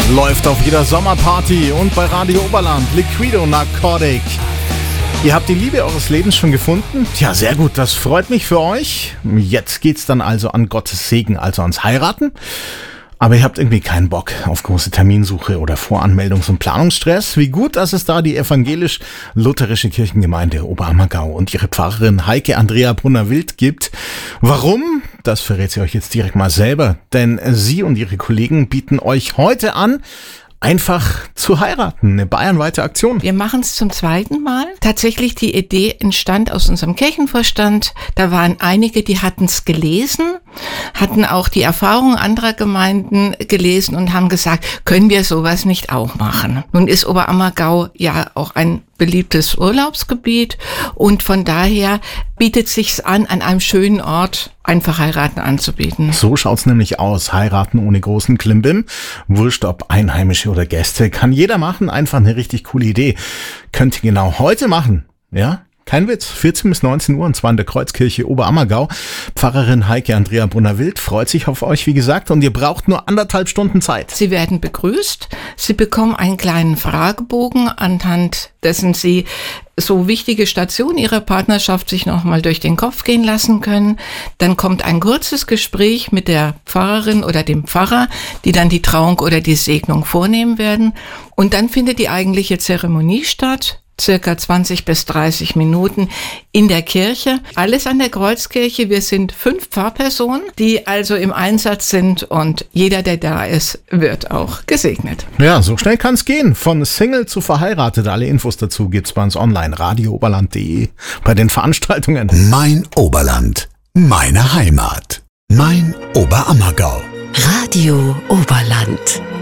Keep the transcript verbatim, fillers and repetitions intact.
läuft auf jeder Sommerparty und bei Radio Oberland. Liquido Narcotic. Ihr habt die Liebe eures Lebens schon gefunden? Tja, sehr gut, das freut mich für euch. Jetzt geht's dann also an Gottes Segen, also ans Heiraten. Aber ihr habt irgendwie keinen Bock auf große Terminsuche oder Voranmeldungs- und Planungsstress. Wie gut, dass es da die evangelisch-lutherische Kirchengemeinde Oberammergau und ihre Pfarrerin Heike Andrea Brunner-Wild gibt. Warum? Das verrät sie euch jetzt direkt mal selber. Denn sie und ihre Kollegen bieten euch heute an, einfach zu heiraten. Eine bayernweite Aktion. Wir machen es zum zweiten Mal. Tatsächlich, die Idee entstand aus unserem Kirchenvorstand. Da waren einige, die hatten es gelesen, hatten auch die Erfahrungen anderer Gemeinden gelesen und haben gesagt, können wir sowas nicht auch machen? Nun ist Oberammergau ja auch ein beliebtes Urlaubsgebiet und von daher bietet sich's an, an einem schönen Ort einfach heiraten anzubieten. So schaut's nämlich aus. Heiraten ohne großen Klimbim. Wurscht ob Einheimische oder Gäste. Kann jeder machen. Einfach eine richtig coole Idee. Könnt ihr genau heute machen. Ja? Kein Witz, vierzehn bis neunzehn Uhr und zwar in der Kreuzkirche Oberammergau. Pfarrerin Heike Andrea Brunner-Wild freut sich auf euch, wie gesagt, und ihr braucht nur anderthalb Stunden Zeit. Sie werden begrüßt. Sie bekommen einen kleinen Fragebogen, anhand dessen Sie so wichtige Stationen Ihrer Partnerschaft sich nochmal durch den Kopf gehen lassen können. Dann kommt ein kurzes Gespräch mit der Pfarrerin oder dem Pfarrer, die dann die Trauung oder die Segnung vornehmen werden. Und dann findet die eigentliche Zeremonie statt. Circa zwanzig bis dreißig Minuten in der Kirche. Alles an der Kreuzkirche. Wir sind fünf Pfarrpersonen, die also im Einsatz sind und jeder, der da ist, wird auch gesegnet. Ja, so schnell kann's gehen. Von Single zu verheiratet. Alle Infos dazu gibt's bei uns online. radio oberland punkt de bei den Veranstaltungen. Mein Oberland. Meine Heimat. Mein Oberammergau. Radio Oberland.